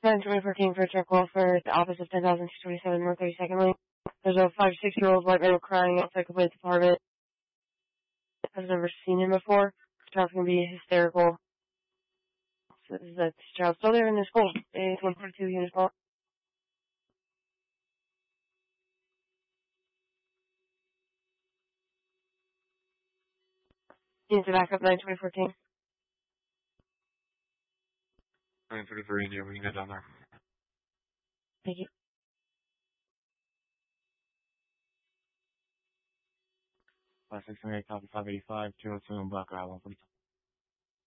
9/2014 for a check call for the office of 10,627 North 32nd Lane. There's a 5-6-year-old white male crying outside the police department. I've never seen him before. The child's gonna be hysterical. So is that this child's still there in the school? It's 142 units call. Needs to back up 9/2014. 933 India, we can get down there. Thank you. 568, copy 585, 202 on Black Island, 142.